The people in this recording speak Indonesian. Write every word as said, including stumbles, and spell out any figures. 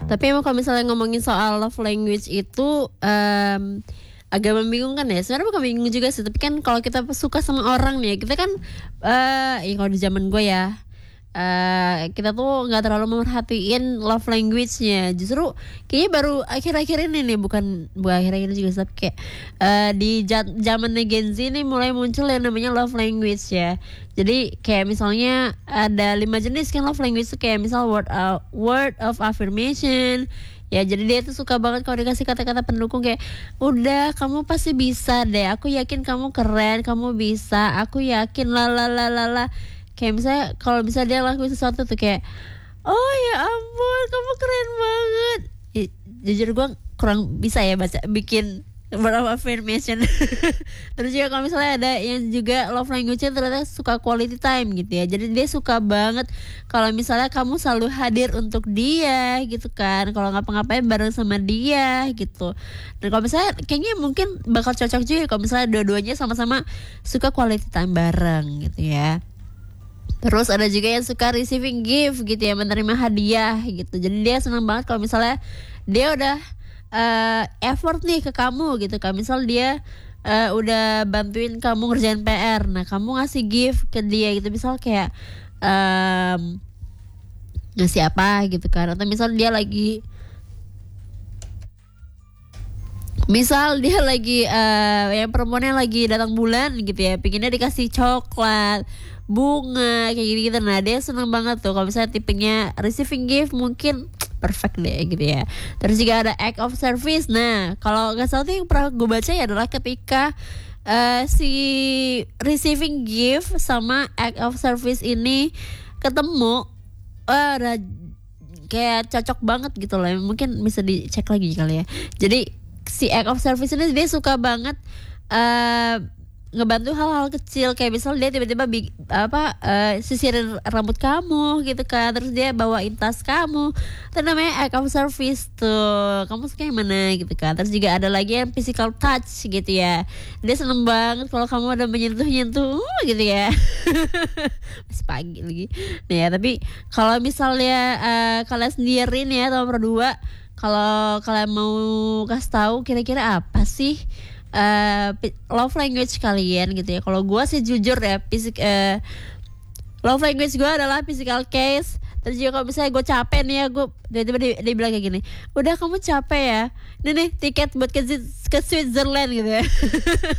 Tapi emang kalau misalnya ngomongin soal love language itu, mmm, agak membingungkan ya, sebenarnya bukan bingung juga sih, tapi kan kalau kita suka sama orang nih, kita kan, eee, ya kalau di zaman gue ya, eee, kita tuh nggak terlalu memerhatiin love language-nya. Justru kayaknya baru akhir-akhir ini nih, bukan bukan akhir-akhir ini juga sih, tapi kayak, eee, di ja zamannya Gen Z nih mulai muncul yang namanya love language ya. Jadi kayak misalnya ada lima jenis kan love language tuh, kayak misal word, eee, word of affirmation. Ya jadi dia tuh suka banget kalau dikasih kata-kata pendukung kayak, "Udah kamu pasti bisa deh, aku yakin kamu keren, kamu bisa, aku yakin la la la la la." Kayak misalnya kalau bisa dia lakuin sesuatu tuh kayak, "Oh ya ampun kamu keren banget." Ih, jujur gue kurang bisa ya baca bikin word of affirmation. Terus juga kalau misalnya ada yang juga love language-nya ternyata suka quality time gitu ya. Jadi dia suka banget kalau misalnya kamu selalu hadir untuk dia gitu kan. Kalau ngapa-ngapain bareng sama dia gitu. Dan kalau misalnya kayaknya mungkin bakal cocok juga kalau misalnya dua-duanya sama-sama suka quality time bareng gitu ya. Terus ada juga yang suka receiving gift gitu ya, menerima hadiah gitu. Jadi dia senang banget kalau misalnya dia udah uh, effort nih ke kamu gitu kan. Misal dia uh, udah bantuin kamu ngerjain P R. Nah, kamu ngasih gift ke dia gitu. Misal kayak um, ngasih apa gitu kan. Atau misal dia lagi Misal dia lagi uh, yang perempuannya lagi datang bulan gitu ya, pinginnya dikasih coklat, bunga kayak gitu-gitu. Nah dia seneng banget tuh kalau misalnya tipenya receiving gift, mungkin perfect deh gitu ya. Terus juga ada act of service. Nah kalau nggak salah tuh yang pernah gue baca ya adalah ketika uh, si receiving gift sama act of service ini ketemu, uh, kayak cocok banget gitu loh. Mungkin bisa dicek lagi kali ya. Jadi si act of service ini dia suka banget uh, ngebantu hal-hal kecil, kayak misalnya dia tiba-tiba bi- apa uh, sisirin rambut kamu gitu kan, terus dia bawain tas kamu, itu namanya act of service tuh. Kamu suka yang mana gitu kan. Terus juga ada lagi yang physical touch gitu ya, dia seneng banget kalau kamu ada menyentuh-nyentuh gitu ya. Masih pagi lagi nih ya. Tapi kalau misalnya uh, kalian sendiri nih ya atau berdua, kalau kalian mau kasih tahu kira-kira apa sih uh, love language kalian gitu ya. Kalau gue sih jujur ya, fisik, uh, love language gue adalah physical case. Terus juga kalau misalnya gue capek nih ya, gue tiba-tiba dia, dia bilang kayak gini, "Udah kamu capek ya, ini nih tiket buat ke, ke Switzerland gitu ya."